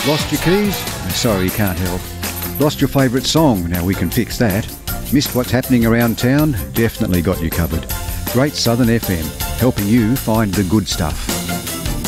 Lost your keys? Sorry, can't help. Lost your favourite song? Now we can fix that. Missed what's happening around town? Definitely got you covered. Great Southern FM, helping you find the good stuff.